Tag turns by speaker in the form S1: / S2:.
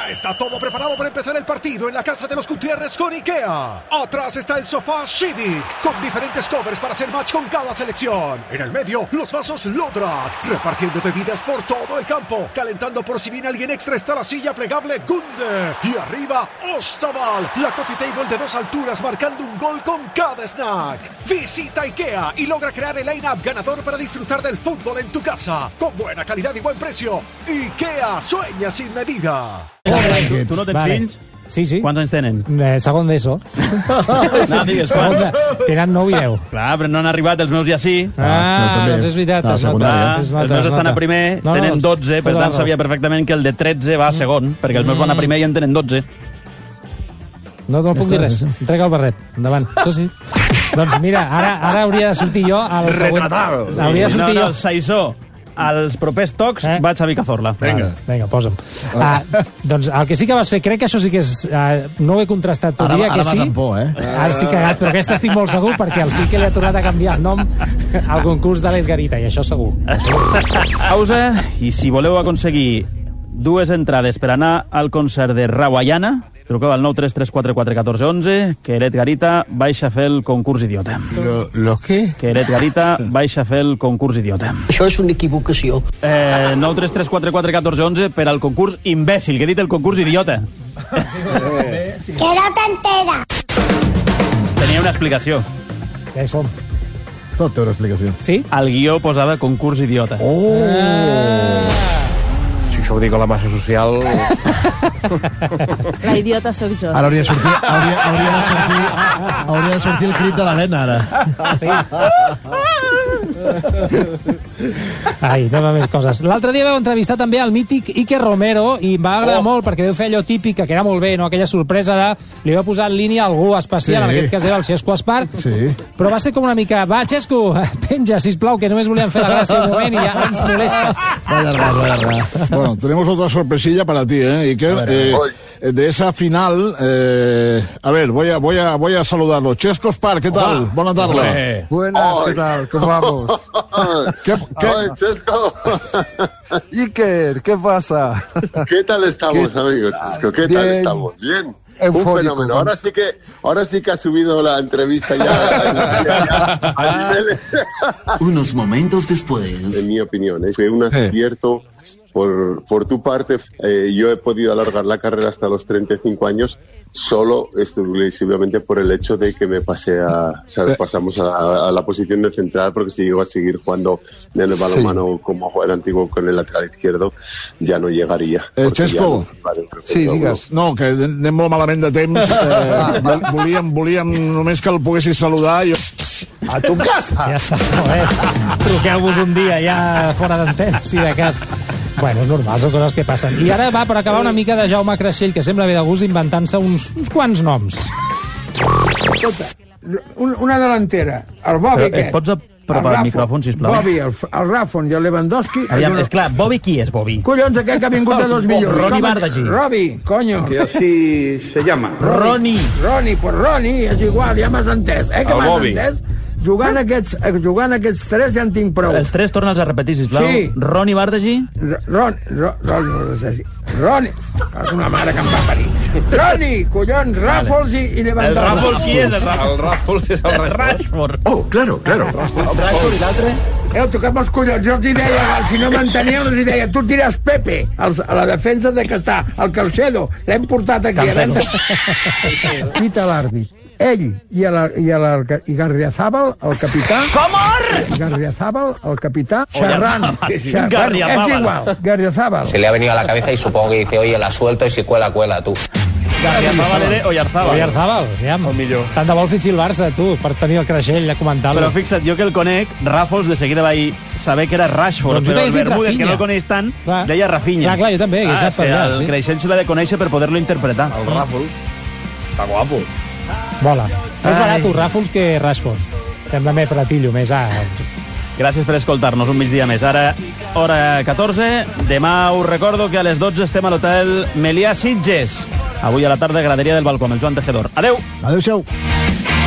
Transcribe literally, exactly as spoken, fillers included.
S1: Ya está todo preparado para empezar el partido en la casa de los Gutiérrez con IKEA. Atrás está el sofá Civic, con diferentes covers para hacer match con cada selección. En el medio, los vasos Lodrat, repartiendo bebidas por todo el campo. Calentando por si viene alguien extra está la silla plegable Gunde. Y arriba, Ostaval, la coffee table de dos alturas marcando un gol con cada snack. Visita IKEA y logra crear el line-up ganador para disfrutar del fútbol en tu casa. Con buena calidad y buen precio. IKEA, sueña sin medida.
S2: Tu, tu no tens
S3: Vale.
S2: fills?
S3: Sí, sí.
S2: Quants anys tenen?
S3: Eh, segon d'ESO.
S2: No, digues,
S3: Segon de... Tenen nou i deu.
S2: Clar, però no han arribat, els meus ja sí.
S3: Ah, doncs és veritat.
S4: Ah,
S3: es nota,
S2: Clar,
S3: es nota,
S2: els meus
S3: es
S2: estan
S3: nota.
S2: a primer,
S3: No, no,
S2: tenen
S3: doncs,
S2: dotze, per
S3: tota la
S2: tant
S3: raó.
S2: sabia perfectament que el de tretze va a segon, perquè els meus van a primer i en tenen dotze.
S3: No, no puc dir res. Entrega el barret. Endavant. Això sí. Doncs mira, ara, ara hauria de sortir jo al següent...
S4: Retratados.
S3: Hauria de
S2: No,
S3: sortir
S2: no,
S3: jo...
S2: el Saissó. Als propers tocs
S3: Eh?
S2: vaig a Xavi Cazorla.
S4: Vinga.
S3: Vinga, posa'm. Ah, doncs el que sí que vas fer, crec que això sí que és... Uh, no ho he contrastat, però
S4: Ara,
S3: diria
S4: ara
S3: que
S4: vas
S3: sí.
S4: amb por, eh?
S3: Ara estic cagat, però aquesta estic molt segur perquè el sí que li ha tornat a canviar el nom al concurs de l'Edgarita, i això segur.
S2: Pausa, i si voleu aconseguir dues entrades per anar al concert de Rawayana, truqueu al nou tres tres quatre quatre un quatre un u, que Eret Garita baixa a fer el concurs idiota.
S5: Lo, ¿Lo qué?
S2: Que Eret Garita baixa a fer el concurs idiota.
S6: Això és una equivocació.
S2: Eh, nou tres tres quatre quatre un quatre un u per al concurs imbècil, que he dit el concurs idiota.
S7: Que no t'entera.
S2: Tenia una explicació.
S3: Ja hi som.
S4: Tot té una explicació.
S3: Sí?
S2: Al guió posava concurs idiota.
S4: Oh!
S5: Si això ho dic a la massa social...
S8: La idiota sóc jo.
S4: Ara hauria de sortir, hauria, hauria de sortir, hauria de sortir el crit de l'Helena, ara.
S3: Ah, sí? Ai, anem a més coses. L'altre dia vau entrevistar també el mític Iker Romero i em va agradar oh. molt perquè deu fer allò típic, que era molt bé, no? Aquella sorpresa de... Li va posar en línia algú especial,
S4: Sí.
S3: en aquest cas era el Xesco Espar,
S4: Sí.
S3: però va ser com una mica... Va, Xesco, penja, sisplau, que només volíem fer la gràcia un moment i ja ens molestes.
S4: Vaya ras, vaya ras.
S9: Bueno, tenemos otra sorpresilla para ti, ¿eh, Iker? Eh, de esa final, eh, a ver, voy a, voy a, voy a saludarlo. Chesco Spar, ¿qué tal? Buenas tardes.
S5: Buenas, ¿qué tal? ¿Cómo vamos?
S9: ¿Qué, qué?
S10: Ay, Chesco.
S5: Iker, ¿qué pasa?
S10: ¿Qué tal estamos, amigo Chesco? ¿Qué tal
S5: Bien.
S10: estamos? Bien.
S5: Eufórico.
S10: Un fenómeno. Ahora sí que, ahora sí que ha subido la entrevista ya, ya, ya a nivel...
S6: Unos momentos después.
S10: En mi opinión, ¿eh? Fue un acierto por, por tu parte. Eh, yo he podido alargar la carrera hasta los treinta y cinco años solo exclusivamente por el hecho de que me pasé a, o sea, pasamos a la, a la posición de central, porque si llego a seguir jugando en el balonmano como juega el antiguo con el lateral izquierdo, ja no llegaria.
S9: Eh, Xesco,
S5: sí, digues.
S9: No, que anem molt malament de temps. Eh, volíem, volíem només que el poguessis saludar. Jo...
S5: A tu casa!
S3: Ja està, eh? Truqueu-vos un dia ja fora d'antena, si de cas. Bueno, és normal, són coses que passen. I ara va per acabar una mica de Jaume Creixell, que sembla bé de gust inventant-se uns, uns quants noms.
S11: Escolta, una delantera, el Bobby
S2: Però, eh,
S11: aquest.
S2: pots apropar el micròfon, sisplau?
S11: Bobby, el, el Rafon i el Lewandowski.
S2: Aviam,
S11: una-
S2: és clar, Bobby qui és, Bobby?
S11: Collons, aquest que ha vingut de dos milions.
S2: Ronnie
S11: Com es-
S2: Bardagi.
S11: Robbie, coño.
S12: Que así se llama.
S2: Ronnie.
S11: Ronnie, pues Ronnie, és igual, ja m'has entès. Eh, que
S12: El
S11: m'has
S12: Bobby.
S11: entès? Jugant aquests, eh, jugant aquests tres ja en tinc prou.
S2: Els tres torna'ls a repetir, sisplau.
S11: Sí.
S2: Ronnie Bardagi.
S11: Ron, Ron, Ron, Ronnie, és una mare que em va parir. Ronnie, collons, Ràfols i, i
S2: El
S11: Lewandowski.
S2: Ràfols qui és? El Ràfols.
S12: El Ràfols és el
S2: El Rashford.
S5: Oh, claro, claro.
S2: Rashford i l'altre?
S11: Eh, toquem els collons, jo els hi deia, si no m'enteníeu, els hi deia, tu tires Pepe, els, a la defensa de que està, el Calcedo, l'hem portat aquí.
S2: Cancelo.
S11: Quita l'àrbit. Ell i, la, i, la, i Garriazábal, el capità...
S2: Comor!
S11: Garriazábal, el capità, xerrant. xerrant.
S2: Garriazábal.
S11: És igual, Garriazábal.
S6: Se le ha venido a la cabeza y supongo que dice, oye, la suelto y si cuela, cuela, tú.
S2: Garriazábal era Oyarzábal.
S3: Oyarzábal, ja.
S2: O millor.
S3: Tant de vol fitxi el Barça, tu, per tenir el Creixell a comentar-lo.
S2: Però fixa't, jo que el conec, Ràfols de seguida vaig saber que era Rashford,
S3: Doncs jo
S2: però
S3: t'hagués
S2: el
S3: dit
S2: Bermúdez, que
S3: Rafinha.
S2: no el coneix tant,
S3: Clar.
S2: deia Rafinha.
S3: Clar, clar, jo també, hagués
S2: Ah,
S3: anat per
S2: és que
S3: allà,
S2: el
S3: sí.
S2: Creixell se l'ha de conèixer per poder-lo interpretar.
S12: El Ràfols. Està guapo.
S3: Vola. Més
S2: Ai.
S3: barat un Ràfols que Rashford. Sembla més platillo, més... Ah,
S2: Gràcies per escoltar-nos un migdia més. Ara, hora catorze. Demà us recordo que a les dotze estem a l'hotel Melià Sitges. Avui a la tarda, graderia del balcó amb el Joan Tejedor. Adeu!
S4: Adéu-siau.